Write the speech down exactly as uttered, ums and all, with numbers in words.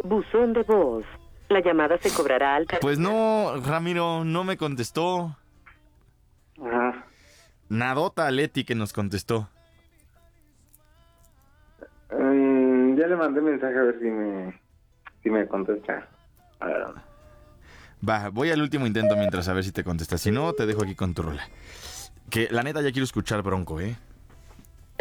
Buzón de voz. La llamada se cobrará al... Pues no, Ramiro, no me contestó. Ajá. Nadota Leti que nos contestó. Um, ya le mandé mensaje a ver si me, si me contesta. A ver. Va, voy al último intento mientras a ver si te contesta. Si no, te dejo aquí con tu rola. Que la neta ya quiero escuchar Bronco, ¿eh?